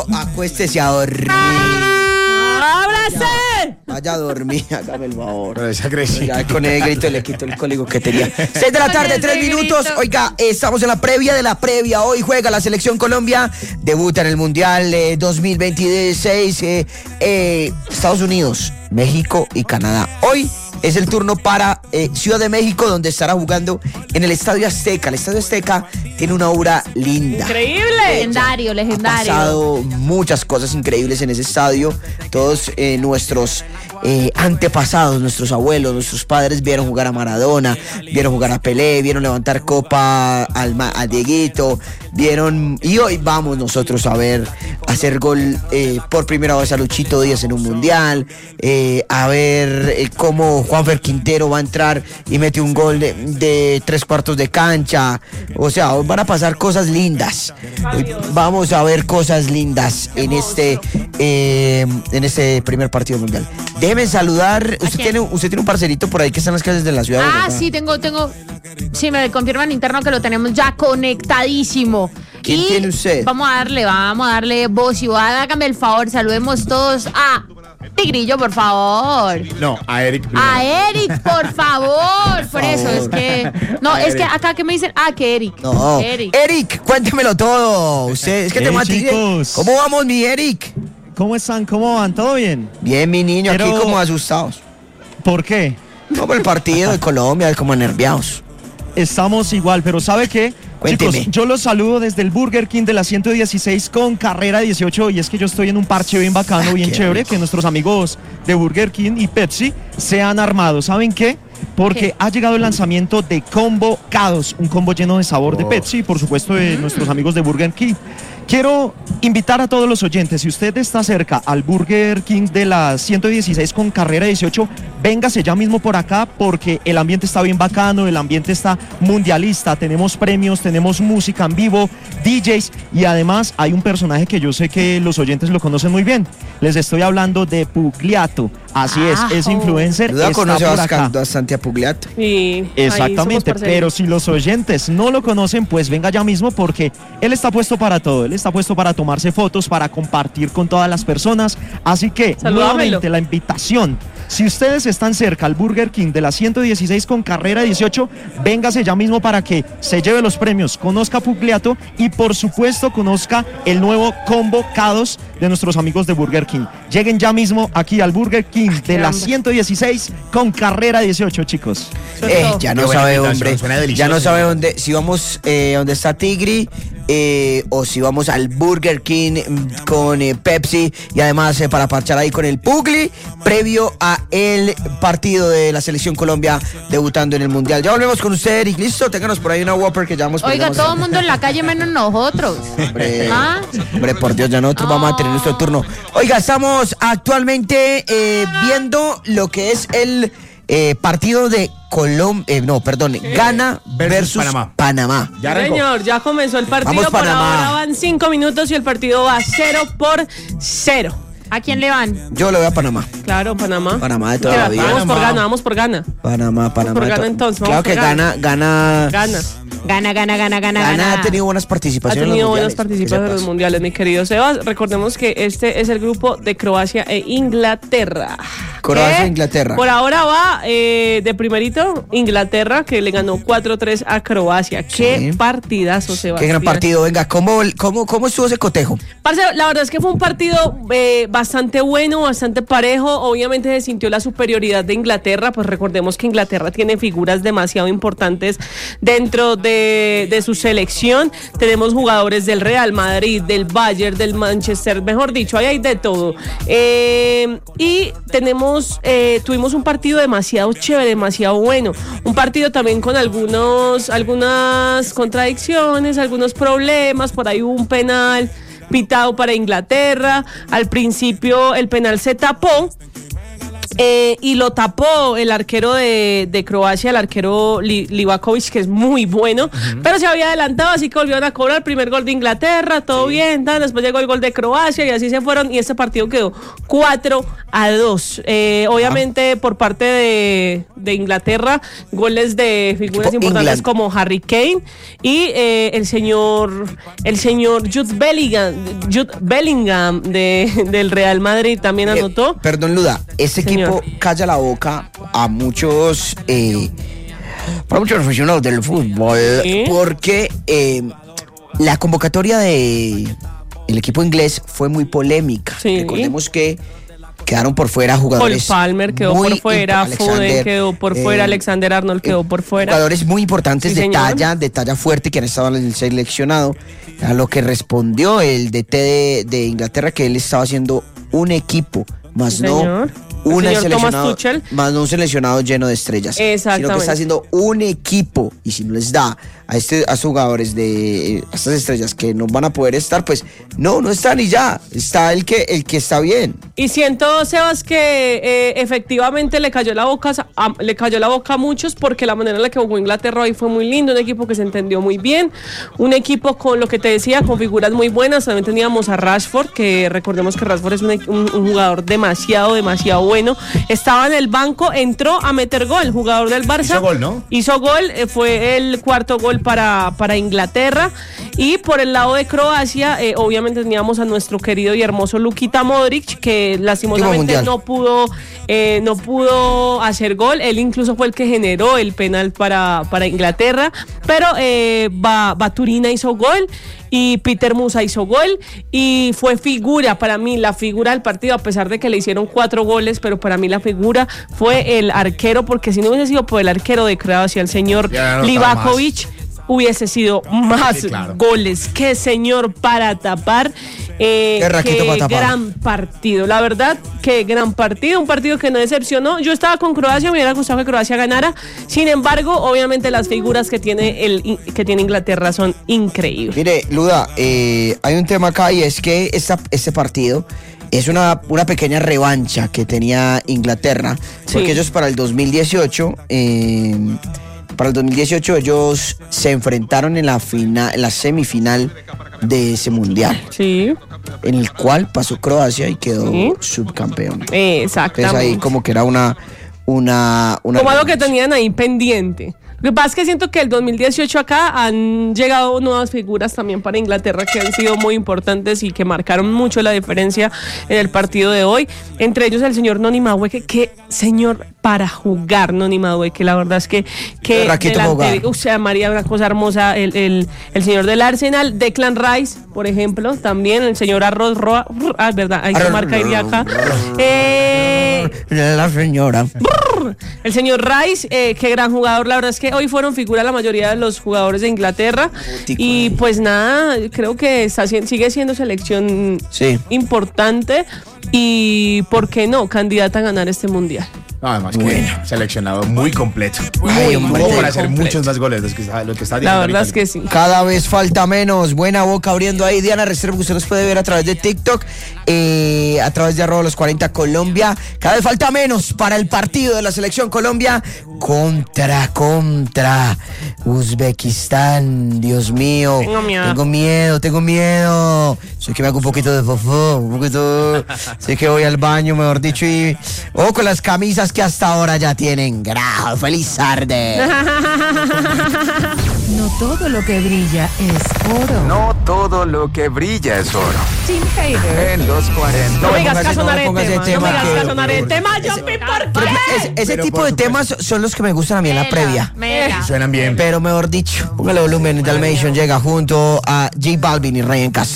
acuéstese a dormir. ¡Ábrase! Vaya a dormir, hágame el favor. Pero es agresivo. Ya con el grito le quito el código que tenía. 6 de la tarde, 3 minutos. Oiga, estamos en la previa de la previa. Hoy juega la selección Colombia. Debuta en el Mundial 2026. Estados Unidos, México y Canadá. Hoy es el turno para Ciudad de México, donde estará jugando en el Estadio Azteca. El Estadio Azteca tiene una aura linda. Increíble. Legendario. Ha pasado muchas cosas increíbles en ese estadio. Todos nuestros antepasados, nuestros abuelos, nuestros padres vieron jugar a Maradona, vieron jugar a Pelé, vieron levantar copa al Dieguito, vieron, y hoy vamos nosotros a ver hacer gol por primera vez a Luchito Díaz en un mundial, a ver cómo Juanfer Quintero va a entrar y mete un gol de 3/4 de cancha. O sea, hoy van a pasar cosas lindas. Hoy vamos a ver cosas lindas en este primer partido mundial. Déjeme saludar. Usted tiene un parcerito por ahí que está en las calles de la ciudad de Bogotá. Sí, tengo. Sí, me confirman interno que lo tenemos ya conectadísimo. ¿Quién tiene usted? Vamos a darle voz y hágame el favor, saludemos todos a Tigrillo, por favor. No, a Eric primero. A Eric, por favor. Por eso es que. No, es que acá que me dicen. Que Eric. No. Eric, cuéntemelo todo. Usted es que te maté. ¿Cómo vamos, mi Eric? ¿Cómo están? ¿Cómo van? ¿Todo bien? Bien, mi niño, aquí como asustados. ¿Por qué? No, por el partido de Colombia, como nerviados. Estamos igual, pero ¿sabe qué? Cuénteme. Chicos, yo los saludo desde el Burger King de la 116 con carrera 18 y es que yo estoy en un parche bien bacano, bien chévere, que nuestros amigos de Burger King y Pepsi se han armado. ¿Saben qué? Porque ha llegado el lanzamiento de Combo K2, un combo lleno de sabor de Pepsi y por supuesto de nuestros amigos de Burger King. Quiero invitar a todos los oyentes, si usted está cerca al Burger King de la 116 con carrera 18, véngase ya mismo por acá porque el ambiente está bien bacano, el ambiente está mundialista, tenemos premios, tenemos música en vivo, DJs y además hay un personaje que yo sé que los oyentes lo conocen muy bien. Les estoy hablando de Pugliato. Así es influencer. Yo conoce bastante a Pugliato. Sí, exactamente, pero si los oyentes no lo conocen, pues venga ya mismo porque él está puesto para todo. Él está puesto para tomarse fotos, para compartir con todas las personas. Así que, nuevamente, la invitación. Si ustedes están cerca al Burger King de la 116 con carrera 18, véngase ya mismo para que se lleve los premios, conozca a Pugliato y por supuesto conozca el nuevo combo K2 de nuestros amigos de Burger King. Lleguen ya mismo aquí al Burger King de la 116 con carrera 18, chicos. Ya no sabe, hombre. Ya no sabe dónde, si vamos donde está Tigri o si vamos al Burger King con Pepsi y además para parchar ahí con el Pugli previo a el partido de la selección Colombia debutando en el Mundial. Ya volvemos con usted, Eric. Listo, ténganos por ahí una Whopper que ya vamos. Oiga, todo el mundo en la calle menos nosotros. Hombre, por Dios, ya nosotros vamos a tener nuestro turno. Oiga, estamos actualmente viendo lo que es el partido de Ghana versus Panamá. Ya señor, ya comenzó el partido. Vamos, por Panamá. ahora van 5 minutos y el partido va 0-0. ¿A quién le van? Yo le voy a Panamá. Claro, Panamá. Panamá de toda la vida. Vamos por Ghana. Panamá. Por Ghana entonces. Claro que Ghana ha tenido buenas participaciones. Ha tenido buenas participaciones en los mundiales, mi querido Sebas. Recordemos que este es el grupo de Croacia e Inglaterra. Croacia e Inglaterra. Por ahora va de primerito Inglaterra, que le ganó 4-3 a Croacia. Qué partidazo, Sebas. Qué gran partido. Venga, ¿cómo estuvo ese cotejo? Parce, la verdad es que fue un partido bastante bueno, bastante parejo. Obviamente se sintió la superioridad de Inglaterra, pues recordemos que Inglaterra tiene figuras demasiado importantes dentro de su selección. Tenemos jugadores del Real Madrid, del Bayern, del Manchester, mejor dicho, ahí hay de todo. Y tuvimos un partido demasiado chévere, demasiado bueno. Un partido también con algunas contradicciones, algunos problemas. Por ahí hubo un penal pitado para Inglaterra. Al principio el penal se tapó, y lo tapó el arquero de Croacia, el arquero Livakovic, que es muy bueno, pero se había adelantado, así que volvieron a cobrar el primer gol de Inglaterra, todo bien, después llegó el gol de Croacia y así se fueron, y este partido quedó 4-2. Obviamente por parte de Inglaterra, goles de figuras importantes como Harry Kane y el señor Jude Bellingham del Real Madrid también anotó. Perdón, Luda, ese equipo calla la boca a muchos aficionados del fútbol, porque la convocatoria del equipo inglés fue muy polémica. Recordemos que quedaron por fuera jugadores. Cole Palmer quedó por fuera, Foden quedó por fuera, Alexander Arnold quedó por fuera. Jugadores muy importantes de talla fuerte que han estado en el seleccionado. A lo que respondió el DT de Inglaterra, que él estaba haciendo un equipo, más no un seleccionado lleno de estrellas, sino que está haciendo un equipo, y si no les da a estos jugadores de estas estrellas que no van a poder estar, pues no están y ya, está el que está bien. Y siento, Sebas, que efectivamente le cayó la boca a muchos, porque la manera en la que jugó Inglaterra hoy fue muy lindo, un equipo que se entendió muy bien, un equipo con lo que te decía, con figuras muy buenas. También teníamos a Rashford, que recordemos que Rashford es un jugador demasiado bueno, estaba en el banco, entró a meter gol, jugador del Barça. Hizo gol, ¿no? Hizo gol, fue el cuarto gol para Inglaterra. Y por el lado de Croacia, obviamente teníamos a nuestro querido y hermoso Lukita Modric, que lastimosamente no pudo hacer gol. Él incluso fue el que generó el penal para Inglaterra, pero Baturina hizo gol y Peter Musa hizo gol y fue figura, para mí la figura del partido, a pesar de que le hicieron 4 goles, pero para mí la figura fue el arquero, porque si no hubiese sido por el arquero de Croacia, el señor Livakovic, hubiese sido más goles. Qué señor para tapar. Qué gran partido, la verdad, qué gran partido, un partido que no decepcionó. Yo estaba con Croacia, me hubiera gustado que Croacia ganara. Sin embargo, obviamente las figuras que tiene Inglaterra son increíbles. Mire, Luda, hay un tema acá, y es que este partido es una pequeña revancha que tenía Inglaterra, porque ellos para el 2018 ellos se enfrentaron en la semifinal de ese mundial. Sí. En el cual pasó Croacia y quedó subcampeón. Exactamente. Entonces ahí como que era una como algo que tenían ahí pendiente. Lo que pasa es que siento que el 2018 acá han llegado nuevas figuras también para Inglaterra que han sido muy importantes y que marcaron mucho la diferencia en el partido de hoy. Entre ellos el señor Noni Madueke, que señor para jugar Noni Madueke, la verdad es que o sea, María, una cosa hermosa, el señor del Arsenal, Declan Rice, por ejemplo, también el señor Arroz Roa, verdad, hay que marcar iría acá. La señora. El señor Rice, qué gran jugador, la verdad es que hoy fueron figura la mayoría de los jugadores de Inglaterra. Y pues nada, creo que sigue siendo selección importante y, ¿por qué no?, candidata a ganar este mundial. No, además que seleccionado muy completo. Para hacer muchos más goles lo que está diciendo. La verdad es que sí. Cada vez falta menos. Buena boca abriendo ahí Diana Restrepo, que usted nos puede ver a través de TikTok, a través de @los40 Colombia. Cada vez falta menos para el partido de la selección Colombia contra Uzbekistán. Dios mío. Tengo miedo. Soy que me hago un poquito de fofo, sé que voy al baño, mejor dicho, y con las camisas que hasta ahora ya tienen grajo. ¡Feliz tarde! No todo lo que brilla es oro. No todo lo que brilla es oro. Tim Hater. En los 40. No me digas caso, tema, Jumpy, ¿por qué? Ese tipo de temas son los que me gustan a mí en la previa. Suenan bien. Pero mejor dicho, póngale volumen. Dalmation llega junto a J Balvin y Ryan Castro.